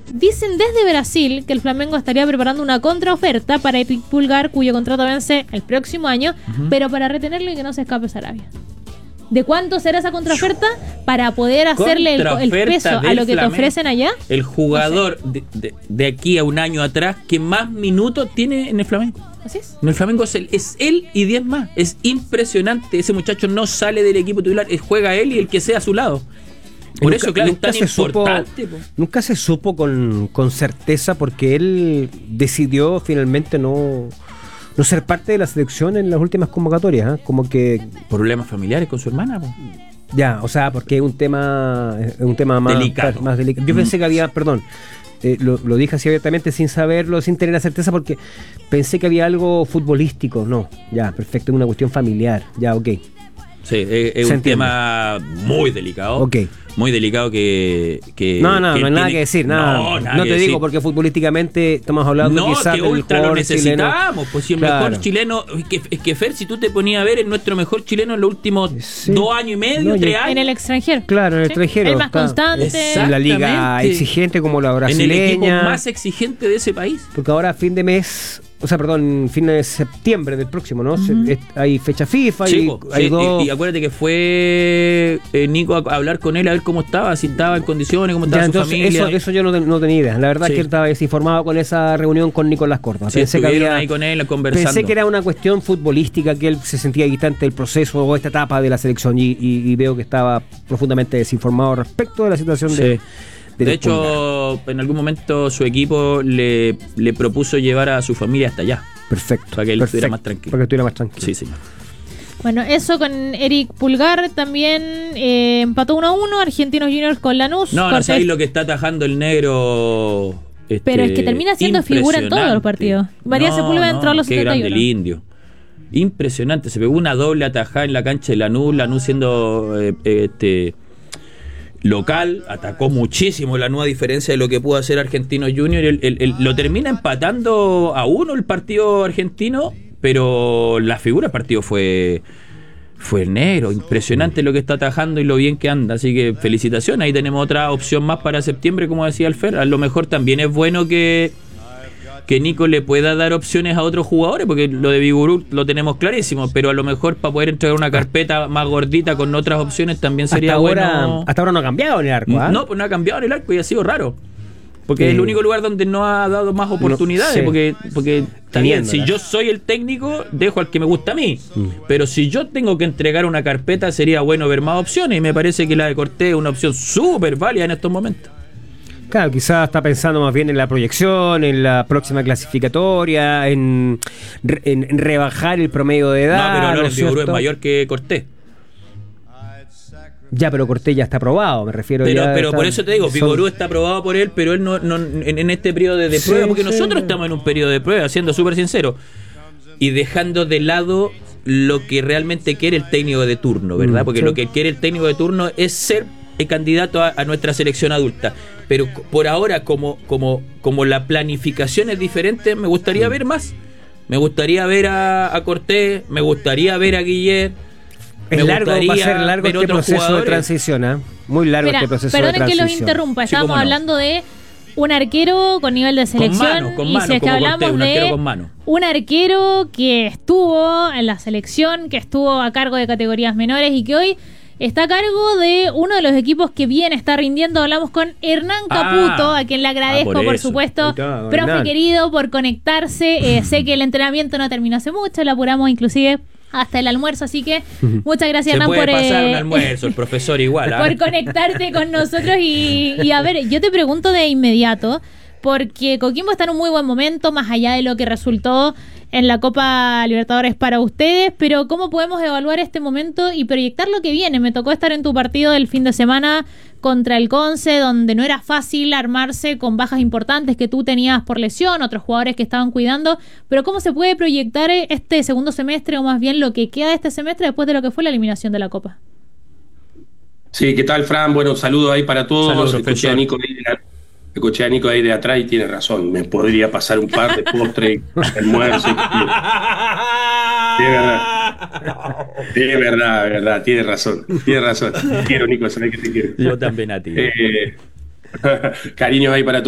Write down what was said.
Dicen desde Brasil que el Flamengo estaría preparando una contraoferta para Eric Pulgar, cuyo contrato vence el próximo año, pero para retenerlo y que no se escape a Sarabia. ¿De cuánto será esa contraoferta para poder hacerle el peso a lo que te ofrecen allá? El jugador de aquí a un año atrás que más minutos tiene en el Flamengo. Así es. En el Flamengo es él y 10 más. Es impresionante. Ese muchacho no sale del equipo titular, juega él y el que sea a su lado. Por eso, claro, es tan importante. Nunca se supo con certeza porque él decidió finalmente no ser parte de la selección en las últimas convocatorias, ¿eh? Como que problemas familiares con su hermana, po. Ya, o sea, porque es un tema más delicado. Más delicado. Yo pensé que había, perdón, lo dije así abiertamente sin saberlo, sin tener la certeza, porque pensé que había algo futbolístico. No, ya, perfecto, es una cuestión familiar. Ya, ok. Sí, es un tema muy delicado. Ok. Muy delicado que no hay nada que decir, nada. No te digo porque futbolísticamente estamos hablando quizás que ultra lo necesitamos, chileno. Pues si el mejor chileno, es que Fer, si tú te ponías a ver, es nuestro mejor chileno en los últimos 2 años y medio, 3 años. En el extranjero. Claro, en el extranjero. El más constante. En la liga exigente como la brasileña. En el equipo más exigente de ese país. Porque ahora fin de septiembre del próximo, ¿no? Hay fecha FIFA hay dos. Y acuérdate que fue Nico a hablar con él a ver cómo estaba, si estaba en condiciones, cómo estaba su familia. Eso yo no tenía idea. La verdad es que estaba desinformado con esa reunión con Nicolás Córdoba. Pensé que había ahí con él conversando. Pensé que era una cuestión futbolística, que él se sentía distante del proceso o esta etapa de la selección y veo que estaba profundamente desinformado respecto de la situación de hecho, en algún momento su equipo le propuso llevar a su familia hasta allá. Perfecto. Para que él estuviera más tranquilo. Para que estuviera más tranquilo. Sí, señor. Bueno, eso con Eric Pulgar. También empató 1-1 Argentinos Juniors con Lanús. No sabéis lo que está atajando el negro. Pero es que termina siendo figura en todos los partidos. María Sepúlveda entró a los 71. Qué grande el indio. Impresionante. Se pegó una doble atajada en la cancha de Lanús siendo local, atacó muchísimo Lanús a diferencia de lo que pudo hacer Argentinos Juniors. Lo termina empatando a 1 el partido argentino, pero la figura del partido fue el negro. Impresionante lo que está atajando y lo bien que anda, así que felicitaciones. Ahí tenemos otra opción más para septiembre, como decía el Fer. A lo mejor también es bueno que Nico le pueda dar opciones a otros jugadores, porque lo de Vigurú lo tenemos clarísimo, pero a lo mejor para poder entregar una carpeta más gordita con otras opciones también sería bueno. Hasta ahora no ha cambiado en el arco, ¿eh? No, pues no ha cambiado en el arco y ha sido raro, porque es el único lugar donde no ha dado más oportunidades, porque está bien, si yo soy el técnico, dejo al que me gusta a mí, pero si yo tengo que entregar una carpeta, sería bueno ver más opciones, y me parece que la de Cortés es una opción súper válida en estos momentos. Claro, quizás está pensando más bien en la proyección, en la próxima clasificatoria, en rebajar el promedio de edad. No, pero Vigurú es mayor que Cortés. Ya, pero Cortés ya está aprobado, me refiero. Pero por eso te digo, Vigurú está aprobado por él, pero él no en este periodo de prueba, porque nosotros estamos en un periodo de prueba, siendo súper sincero, y dejando de lado lo que realmente quiere el técnico de turno, ¿verdad? Porque lo que quiere el técnico de turno es ser candidato a nuestra selección adulta, pero por ahora como la planificación es diferente, me gustaría ver más. Me gustaría ver a Cortés, me gustaría ver a Guillet. Va a ser largo este proceso de transición, ¿eh? Muy largo este proceso de transición. Perdonen que los interrumpa, estábamos hablando de un arquero con nivel de selección, con mano, si es que hablamos de un arquero que estuvo en la selección, que estuvo a cargo de categorías menores y que hoy está a cargo de uno de los equipos que bien está rindiendo. Hablamos con Hernán Caputo, a quien le agradezco, por supuesto, profe querido, por conectarse. Sé que el entrenamiento no terminó hace mucho, lo apuramos inclusive hasta el almuerzo, así que muchas gracias, Hernán, por pasar un almuerzo, el profesor igual, por conectarte con nosotros. Y a ver, yo te pregunto de inmediato, porque Coquimbo está en un muy buen momento, más allá de lo que resultó en la Copa Libertadores para ustedes, pero ¿cómo podemos evaluar este momento y proyectar lo que viene? Me tocó estar en tu partido del fin de semana contra el Conce, donde no era fácil armarse con bajas importantes que tú tenías por lesión, otros jugadores que estaban cuidando, pero ¿cómo se puede proyectar este segundo semestre, o más bien lo que queda de este semestre después de lo que fue la eliminación de la Copa? Sí, ¿qué tal, Fran? Bueno, saludos ahí para todos. Saludos, Escuché a Nico ahí de atrás y tiene razón. Me podría pasar un par de postre, almuerzo. De verdad, tiene razón. Te quiero, Nico, sabés que te quiero. Yo también a ti. Cariños ahí para todos.